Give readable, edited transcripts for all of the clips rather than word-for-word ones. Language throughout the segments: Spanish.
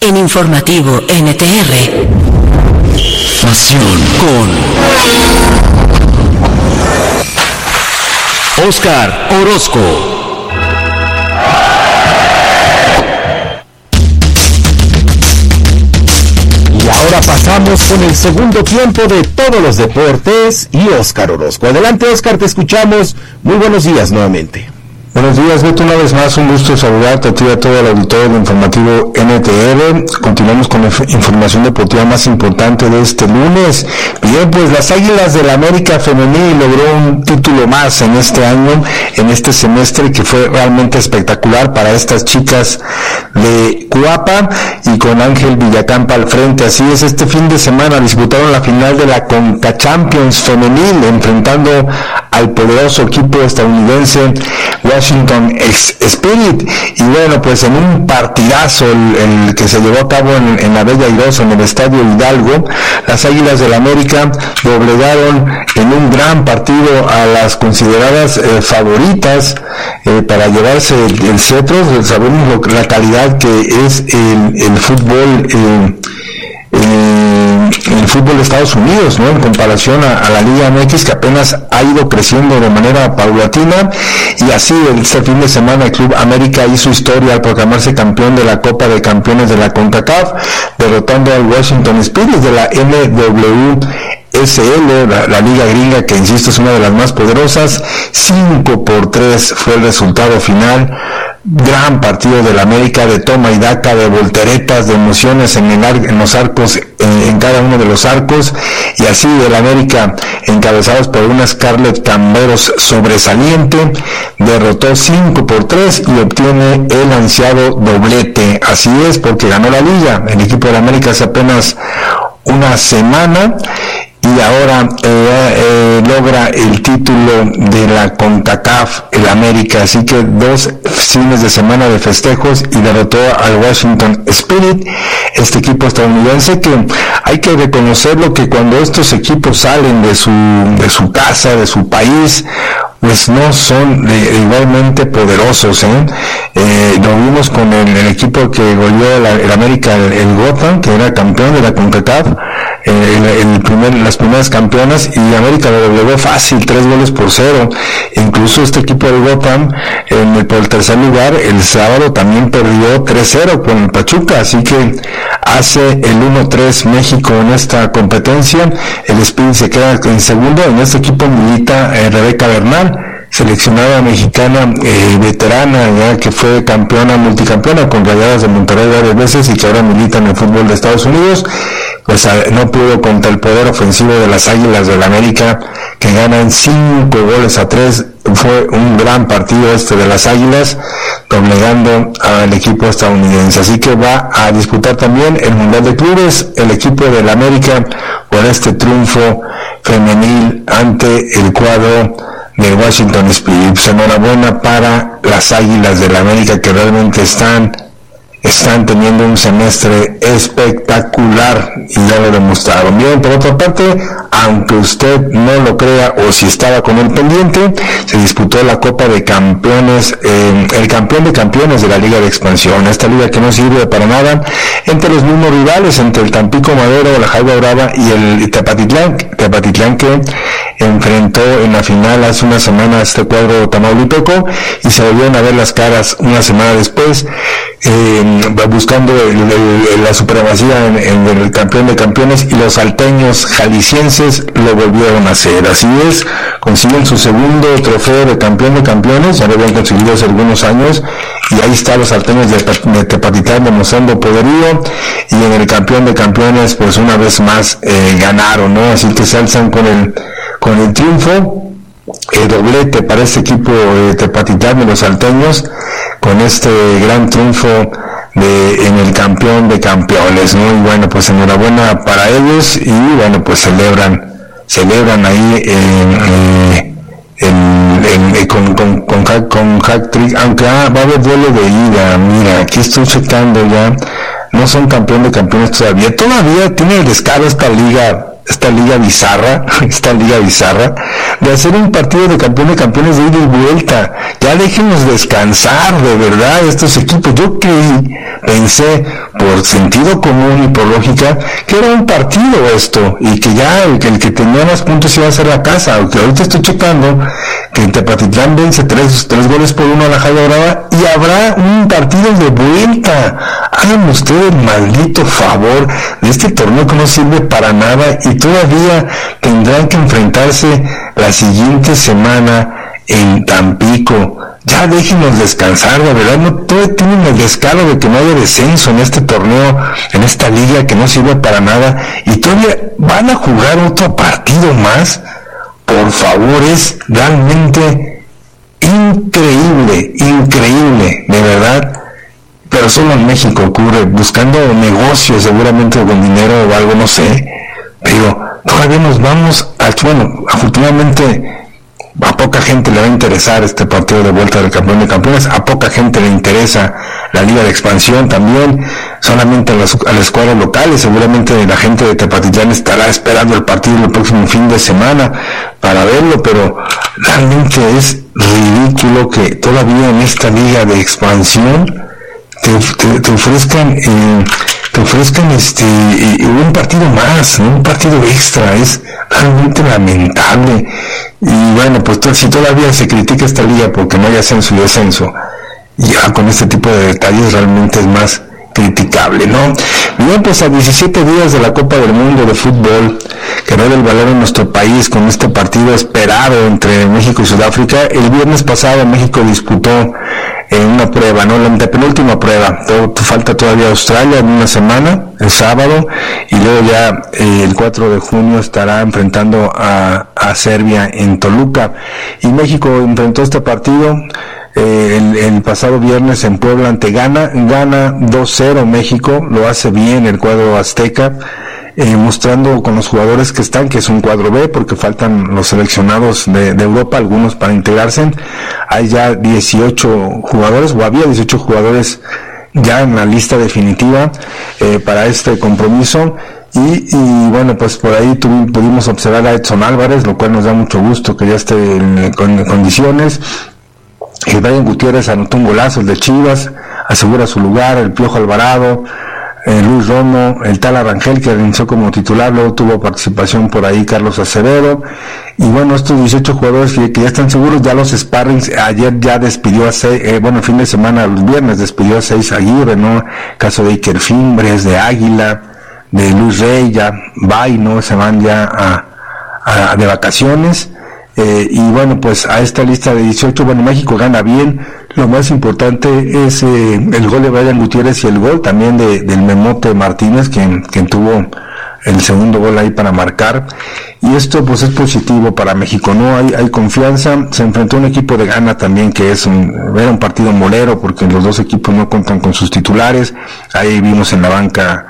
en Informativo NTR. Pasión con Oscar Orozco. Y ahora pasamos con el segundo tiempo de Todos los Deportes y Oscar Orozco. Adelante, Oscar, te escuchamos. Muy buenos días nuevamente. Buenos días, Beto, una vez más un gusto saludarte a ti y a todo el auditorio del Informativo NTR. Continuamos con la información deportiva más importante de este lunes. Bien, pues las Águilas del América Femenil logró un título más en este año, en este semestre, que fue realmente espectacular para estas chicas de Cuapa y con Ángel Villacampa al frente. Así es, este fin de semana disputaron la final de la Conca Champions Femenil, enfrentando al poderoso equipo estadounidense Washington Spirit, y bueno, pues en un partidazo el que se llevó a cabo en la Bella Airosa, en el Estadio Hidalgo, las Águilas del América doblegaron en un gran partido a las consideradas favoritas para llevarse el cetro. Sabemos la calidad que es el fútbol el fútbol de Estados Unidos, ¿no? En comparación a la Liga MX, que apenas ha ido creciendo de manera paulatina, y así este fin de semana el Club América hizo historia al proclamarse campeón de la Copa de Campeones de la CONCACAF, derrotando al Washington Spirit de la NWSL, la liga gringa, que insisto es una de las más poderosas. 5-3 fue el resultado final. Gran partido del América, de toma y daca, de volteretas, de emociones en los arcos, en cada uno de los arcos, y así el América, encabezados por una Scarlett Camberos sobresaliente, derrotó 5-3 y obtiene el ansiado doblete. Así es, porque ganó la liga el equipo del América hace apenas una semana, y ahora logra el título de la CONCACAF, el América. Así que 2 fines de semana de festejos, y derrotó al Washington Spirit, este equipo estadounidense, que hay que reconocerlo, que cuando estos equipos salen de su casa, de su país, pues no son igualmente poderosos, lo vimos con el equipo que goleó el América, el Gotham, que era campeón de la CONCACAF, las primeras campeonas, y América lo doblegó fácil, 3-0. Incluso este equipo de Gotham, por el tercer lugar, el sábado también perdió 3-0 con el Pachuca, así que hace el 1-3 México en esta competencia. El Spirit se queda en segundo. En este equipo milita Rebeca Bernal, seleccionada mexicana, veterana, ya que fue multicampeona con Rayadas de Monterrey varias veces, y que ahora milita en el fútbol de Estados Unidos. Pues no pudo contra el poder ofensivo de las Águilas del América, que ganan 5-3. Fue un gran partido de las Águilas, doblegando al equipo estadounidense. Así que va a disputar también el Mundial de Clubes el equipo del América, por este triunfo femenil ante el cuadro de Washington Spirit. Pues enhorabuena para las Águilas del América, que realmente están teniendo un semestre espectacular, y ya lo demostraron. Bien, por otra parte, aunque usted no lo crea, o si estaba con el pendiente, se disputó la Copa de Campeones, el campeón de campeones de la Liga de Expansión, esta liga que no sirve para nada, entre los mismos rivales, entre el Tampico Madero, la Jaiba Brava y el Tepatitlán, que enfrentó en la final hace una semana a este cuadro tamaulipeco, y se volvieron a ver las caras una semana después, buscando la supremacía en el campeón de campeones, y los salteños jaliscienses lo volvieron a hacer. Así es, consiguen su segundo trofeo de campeón de campeones, ya lo habían conseguido hace algunos años, y ahí están los salteños de Tepatitlán demostrando poderío, y en el campeón de campeones pues una vez más ganaron, ¿no? Así que se alzan con el triunfo. Doblete para este equipo de Tepatitlán de los salteños, con este gran triunfo en el campeón de campeones, ¿no? Y bueno, pues enhorabuena para ellos, y bueno, pues celebran ahí con hat-trick, aunque va a haber duelo de ida. Mira, aquí estoy checando ya, no son campeón de campeones todavía tiene el descaro esta liga esta liga bizarra, de hacer un partido de campeones de ida y vuelta. Ya déjenos descansar, de verdad, estos equipos. Yo pensé, por sentido común y por lógica, que era un partido esto, y que ya el que tenía más puntos iba a ser la casa, aunque ahorita estoy checando que en Tepatitlán vence 3 goles por 1 a la Jaya Brava, y habrá un partido de vuelta. Hagan ustedes el maldito favor de este torneo que no sirve para nada, y todavía tendrán que enfrentarse la siguiente semana en Tampico. Ya déjenos descansar, de verdad. No todos tienen el descaro de que no haya descenso en este torneo, en esta liga que no sirve para nada, y todavía van a jugar otro partido más. Por favor, es realmente increíble, de verdad. Pero solo en México ocurre, buscando negocios seguramente con dinero o algo, no sé. Pero todavía nos vamos afortunadamente a poca gente le va a interesar este partido de vuelta del campeón de campeones, a poca gente le interesa la liga de expansión también, solamente a las escuadras locales. Seguramente la gente de Tepatitlán estará esperando el partido el próximo fin de semana para verlo, pero realmente es ridículo que todavía en esta liga de expansión te ofrezcan un partido más, ¿no? Un partido extra. Es realmente lamentable. Y bueno, pues si todavía se critica esta liga porque no hay ascenso y descenso, ya con este tipo de detalles realmente es más criticable, ¿no? Bien, pues a 17 días de la Copa del Mundo de fútbol, que rueda el balón en nuestro país con este partido esperado entre México y Sudáfrica, el viernes pasado México disputó una prueba, ¿no? La antepenúltima prueba. Falta todavía Australia en una semana, el sábado, y luego ya el 4 de junio estará enfrentando a Serbia en Toluca. Y México enfrentó este partido el pasado viernes en Puebla ante Ghana 2-0 México, lo hace bien el cuadro azteca, mostrando con los jugadores que están, que es un cuadro B, porque faltan los seleccionados de Europa, algunos para integrarse. Hay ya 18 jugadores, o había 18 jugadores ya en la lista definitiva para este compromiso. Y bueno, pues por ahí pudimos observar a Edson Álvarez, lo cual nos da mucho gusto que ya esté en condiciones. Brian Gutiérrez anotó un golazo, el de Chivas, asegura su lugar. El Piojo Alvarado, Luis Romo, el tal Arangel, que inició como titular, luego tuvo participación por ahí Carlos Acevedo. Y bueno, estos 18 jugadores que ya están seguros, ya los sparrings, ayer ya despidió a 6, el fin de semana, los viernes despidió a 6 Aguirre, ¿no? Caso de Iker Fimbres, de Águila, de Luis Rey, ya ¿no? Se van ya de vacaciones. Y bueno, pues a esta lista de 18, bueno, México gana bien. Lo más importante es el gol de Brian Gutiérrez y el gol también del Memote Martínez, quien tuvo el segundo gol ahí para marcar. Y esto pues es positivo para México, ¿no? Hay confianza. Se enfrentó a un equipo de Ghana también, que era un partido molero, porque los dos equipos no cuentan con sus titulares. Ahí vimos en la banca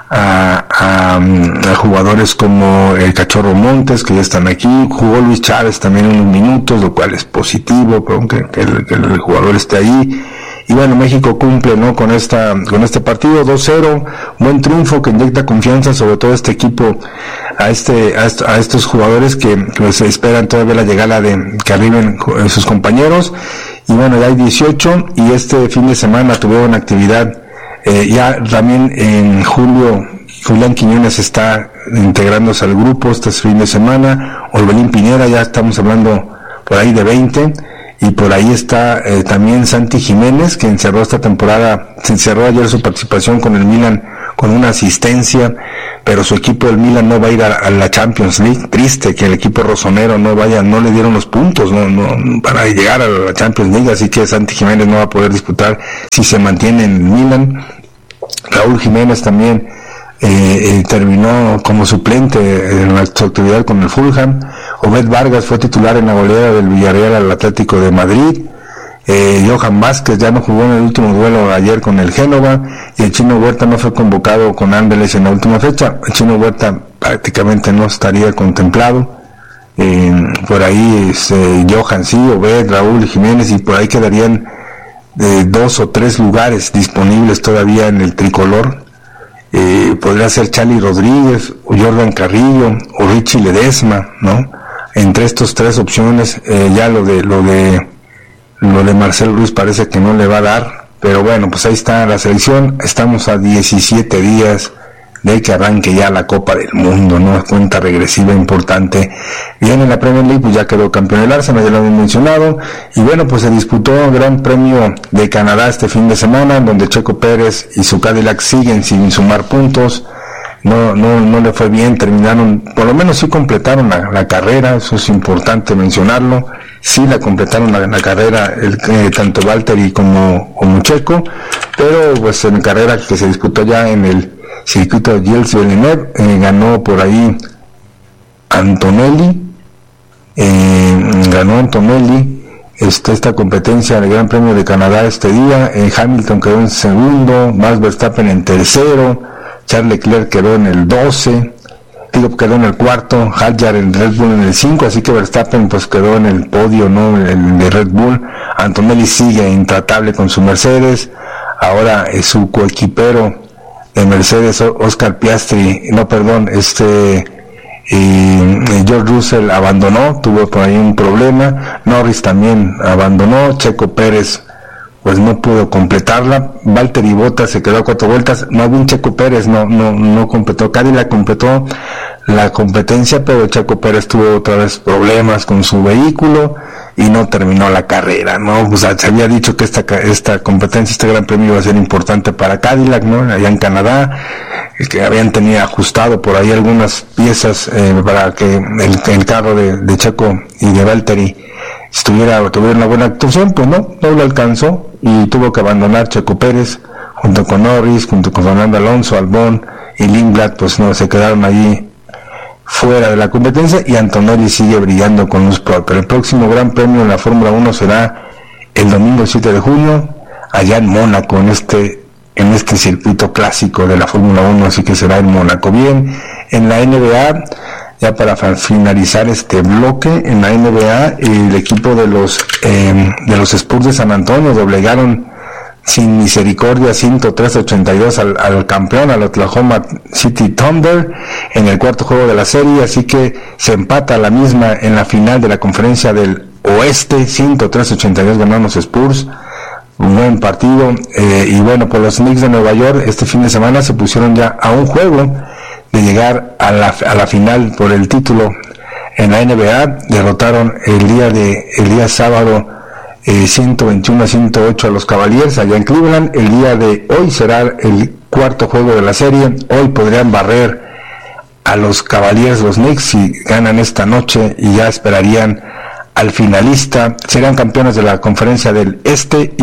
a jugadores como el Cachorro Montes, que ya están aquí. Jugó Luis Chávez también unos minutos, lo cual es positivo, pero que el jugador esté ahí. Y bueno, México cumple, ¿no? con este partido 2-0, buen triunfo que inyecta confianza, sobre todo a este equipo, a estos jugadores que pues esperan todavía la llegada de que arriben sus compañeros. Y bueno, ya hay 18, y este fin de semana tuvieron actividad. Ya también en julio, Julián Quiñones está integrándose al grupo este fin de semana. Orbelín Pineda, ya estamos hablando por ahí de 20. Y por ahí está también Santi Jiménez, que encerró ayer su participación con el Milan con una asistencia, pero su equipo del Milan no va a ir a la Champions League. Triste que el equipo rosonero no le dieron los puntos no para llegar a la Champions League, así que Santi Jiménez no va a poder disputar si se mantiene en el Milan. Raúl Jiménez también terminó como suplente en su actividad con el Fulham. Obed Vargas fue titular en la goleada del Villarreal al Atlético de Madrid. Johan Vázquez ya no jugó en el último duelo ayer con el Génova, y el Chino Huerta no fue convocado con Ángeles en la última fecha. El Chino Huerta prácticamente no estaría contemplado. Por ahí Johan sí, Obed, Raúl Jiménez, y por ahí quedarían 2 o 3 lugares disponibles todavía en el tricolor. podría ser Charlie Rodríguez, o Jordan Carrillo, o Richie Ledesma, ¿no? Entre estas tres opciones, ya lo de Marcelo Ruiz parece que no le va a dar, pero bueno, pues ahí está la selección. Estamos a 17 días de que arranque ya la Copa del Mundo, ¿no? Cuenta regresiva importante. Bien, en la Premier League pues ya quedó campeón el Arsenal, ya lo habían mencionado, y bueno, pues se disputó el Gran Premio de Canadá este fin de semana, donde Checo Pérez y su Cadillac siguen sin sumar puntos. No le fue bien, terminaron, por lo menos sí completaron la carrera, eso es importante mencionarlo, sí la completaron la carrera, tanto Valtteri como Checo, pero pues en carrera que se disputó ya en el circuito de Gilles Villeneuve, ganó por ahí Antonelli, esta competencia del Gran Premio de Canadá este día. Hamilton quedó en segundo, Max Verstappen en tercero, Charles Leclerc quedó en el 12, quedó en el cuarto, Hadjar en Red Bull en el 5, así que Verstappen pues quedó en el podio, ¿no? El de Red Bull. Antonelli sigue intratable con su Mercedes, ahora su coequipero de Mercedes, Oscar Piastri, George Russell abandonó, tuvo por ahí un problema, Norris también abandonó, Checo Pérez pues no pudo completarla, Valtteri Bottas se quedó a 4 vueltas, más bien Checo Pérez no completó, Cadillac completó la competencia, pero Checo Pérez tuvo otra vez problemas con su vehículo y no terminó la carrera, ¿no? Pues se había dicho que esta competencia, este Gran Premio iba a ser importante para Cadillac, ¿no? Allá en Canadá, que habían tenido ajustado por ahí algunas piezas para que el carro de Checo y de Valtteri tuviera una buena actuación, pues no lo alcanzó y tuvo que abandonar Checo Pérez junto con Norris, junto con Fernando Alonso, Albon y Lindblad, pues no, se quedaron allí fuera de la competencia, y Antonelli sigue brillando con luz propia. El próximo Gran Premio en la Fórmula 1 será el domingo 7 de junio allá en Mónaco, en este circuito clásico de la Fórmula 1, así que será en Mónaco. Bien, en la NBA, ya para finalizar este bloque, en la NBA el equipo de los Spurs de San Antonio doblegaron sin misericordia 103-82 al campeón, al Oklahoma City Thunder, en el cuarto juego de la serie, así que se empata la misma en la final de la conferencia del oeste. 103-82 ganaron los Spurs, un buen partido, y bueno, pues los Knicks de Nueva York este fin de semana se pusieron ya a un juego de llegar a la final por el título en la NBA. Derrotaron el día sábado 121-108 a los Cavaliers allá en Cleveland. El día de hoy será el cuarto juego de la serie. Hoy podrían barrer a los Cavaliers los Knicks si ganan esta noche, y ya esperarían al finalista, serían campeones de la conferencia del este,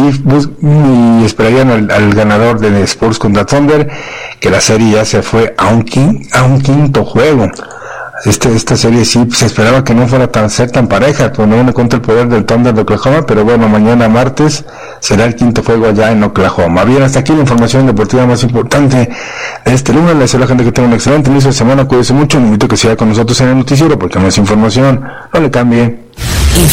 y esperarían al ganador de Spurs contra Thunder, que la serie ya se fue a un quinto juego. Esta serie sí se esperaba que no fuera ser tan pareja, tomando en cuenta el poder del Thunder de Oklahoma, pero bueno, mañana martes será el quinto juego allá en Oklahoma. Bien, hasta aquí la información deportiva más importante de este lunes. Les deseo a la gente que tenga un excelente inicio de semana, cuídese mucho, me invito a que siga con nosotros en el noticiero, porque más información, no le cambie.